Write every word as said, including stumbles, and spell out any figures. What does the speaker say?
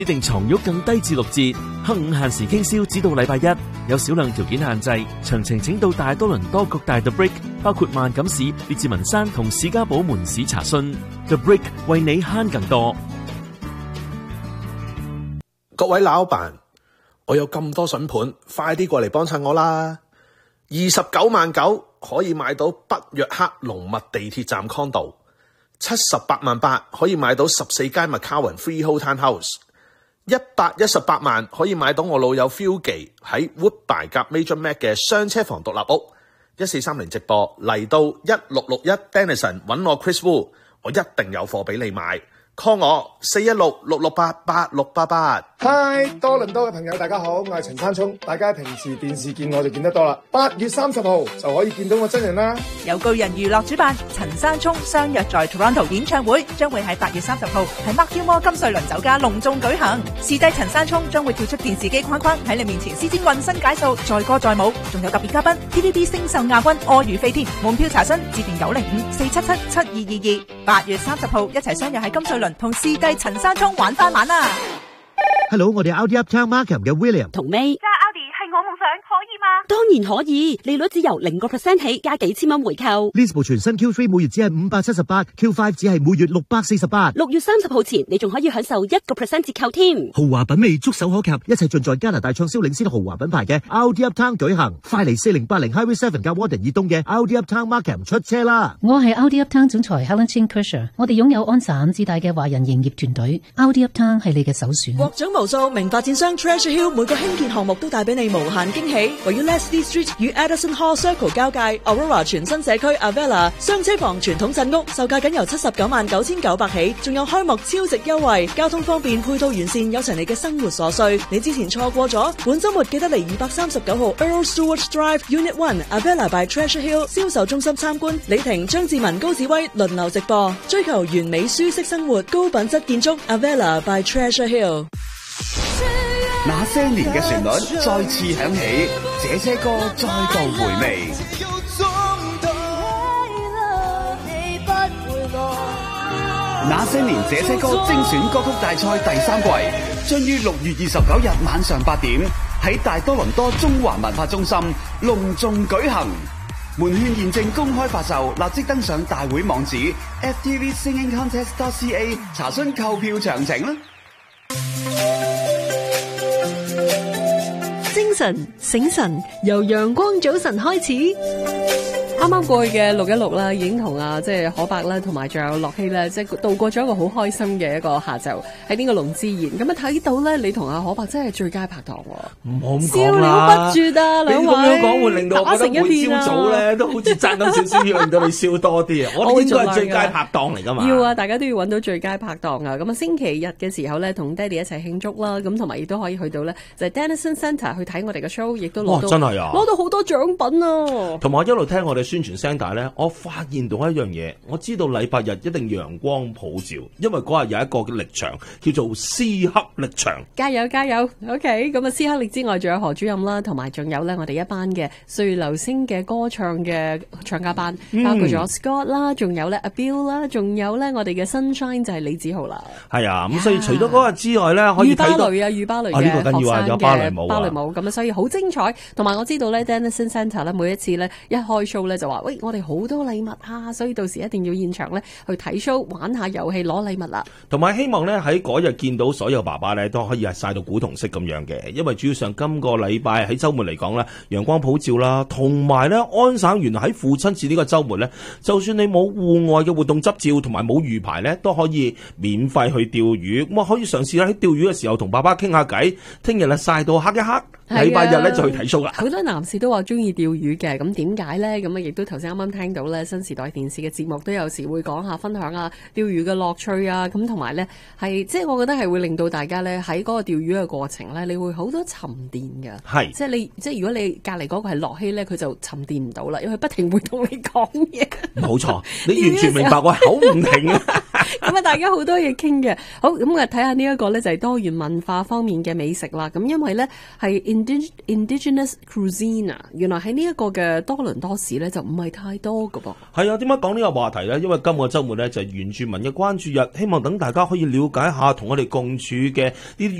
定床褥更低至六折，黑五限時傾銷，只到禮拜一，有少量條件限制。詳情請到大多倫多各大 The Brick， 包括萬錦市、列治文山同士嘉堡門市查詢。The Brick 為你慳更多。 各位老闆，我有咁多筍盤，快啲過嚟幫襯我啦！二十九萬九可以買到北約克龍密地鐵站 condo， 七十八萬八可以買到十四間 McCowan Freehold Townhouse， 一百一十八萬可以買到我老友 Philgy 喺 Woodbine 夾 Major Mac 嘅雙車房獨立屋。一四三零直播嚟到一六六一 Denison 揾我 Chris Wu， 我一定有貨俾你買。call 我四一六六六八八六八八。 嗨，多倫多嘅朋友大家好，我係陳山聰，大家平時電視見我就見得多啦。八月三十號就可以見到我真人啦。 由巨人娛樂主辦，陳山聰相約在 Toronto 演唱會，將會喺八月三十號喺 Mark Gilmore 金瑞麟酒家隆重舉行。視帝陳山聰將會跳出電視機框框，喺你面前施展渾身解數，載歌載舞，仲有特別嘉賓 T V B 星秀亞軍柯如飛添。門票查詢致電九零五四七七七二二二。八月三十號一齊相約喺金瑞麟同視帝陳山聰玩翻晚啦。 Hello， 我哋 Audi Uptown Markham 嘅 William 同 May。 揸 Audi 係我夢想，可以嗎？ 當然可以，利率只由零個 percent 起，加幾千蚊回購。 呢部全新 Q 三 每月只係五百七十八 ，Q 五只係每月六百四十八。 六月三十號前，你仲可以享受一個 percent 折扣添。 豪華品味觸手可及，一切盡在加拿大暢銷領先豪華品牌嘅 Audi Uptown 舉行。快嚟四零八零 Highway Seven 加 Warden 以東嘅 Audi Uptown Markham 出車啦！ 我係 Audi Uptown 總裁 Helen Chin Kershaw， 我哋擁有安省至大嘅華人營業團隊 ，Audi Uptown 係你嘅首選。 獲獎無數，名發展商 Treasure Hill 每個興建項目都帶俾你無限驚喜。位於 Leslie Street 與 Addison Hall Circle 交界 Aurora 全新社區 Avella 雙車房傳統鎮屋，售價僅由七十九萬九千九百起，仲有開幕超值優惠，交通方便，配套完善，有齊你嘅生活所需。你之前錯過咗，本周末記得嚟二百三十九號 Earl Stewart Drive Unit One Avella by Treasure Hill 銷售中心參觀。李婷、張志文、高志威輪流直播，追求完美舒適生活，高品質建築 Avella by Treasure Hill。 那些年嘅旋律再次響起，這些歌再度回味。那些年這些歌精選歌曲大賽第三季將於六月二十九日晚上八點喺大多倫多中華文化中心隆重舉行。門券現正公開發售，立即登上大會網址 f t v singing contest dot c a 查詢購票詳情啦。 精神醒神，由陽光早晨開始。啱啱過去嘅六一六啦，已經同啊即係可伯啦，同埋仲有樂希咧，即係度過咗一個好開心嘅一個下晝喺呢個龍之宴。咁啊睇到咧，你同阿可伯真係最佳拍檔喎， 唔好咁講笑料不絕啊！兩位你咁樣講會令到我覺得每朝打成一片啊早咧都好似爭緊少少，要令到你笑多啲啊！我哋應該係最佳拍檔嚟噶嘛？ 要啊！大家都要揾到最佳拍檔啊！咁啊，星期日嘅時候咧，同爹哋一齊慶祝啦，咁同埋亦都可以去到咧就係 Denison Centre 去睇我哋嘅 show， 亦都攞到真係啊， 攞到好多獎品啊！ 同埋我一路聽我哋宣傳聲帶咧，我發現到一樣嘢，我知道禮拜日一定陽光普照，因為嗰日有一個力場叫做斯克力場。 加油加油 ！OK， 咁啊，斯克力之外，仲有何主任啦，同埋仲有咧我哋一班嘅歲月流星嘅歌唱嘅唱家班， 嗯、 包括咗 Scott 啦，仲有咧阿 Bill 啦，仲有咧我哋嘅 Sunshine 就係李子豪啦。 係啊，咁所以除咗嗰日之外咧，可以睇到雨芭蕾啊，雨芭蕾嘅呢個緊要啊，有芭蕾舞芭蕾舞咁啊，所以好精彩。同埋我知道咧 Denison Centre 咧，每一次咧一開 show 咧就話，喂，我哋好多禮物啊，所以到時一定要現場咧去睇 show， 玩下遊戲，攞禮物啦。 同埋希望咧喺嗰日見到所有爸爸咧都可以係曬到古銅色咁樣嘅，因為主要上今個禮拜喺週末嚟講咧，陽光普照啦，同埋咧安省原來喺父親節呢個週末咧，就算你冇戶外嘅活動執照同埋冇魚牌咧，都可以免費去釣魚。咁啊可以嘗試喺釣魚嘅時候同爸爸傾下偈。聽日咧曬到黑一黑。禮拜日咧就去睇 show 啦。 好多男士都話中意釣魚嘅，咁點解咧？咁啊，亦都頭先啱啱聽到咧，新時代電視嘅節目都有時會講下分享啊釣魚嘅樂趣啊，咁同埋咧係即係我覺得係會令到大家咧喺嗰個釣魚嘅過程咧，你會好多沉澱㗎。 係， 即係你即係如果你隔離嗰個係樂希咧，佢就沉澱唔到啦，因為佢不停會同你講嘢。 冇錯，你完全明白我口唔停啊！ 咁啊，大家好多嘢傾嘅。好，咁啊，睇下呢一個咧就係多元文化方面嘅美食啦。咁因為咧係 indigenous cuisine 啊，原來喺呢一個嘅多倫多市咧就唔係太多噶噃。 係啊，點解講呢個話題咧？因為今個週末咧就係原住民嘅關注日，希望等大家可以了解下同我哋共處嘅呢啲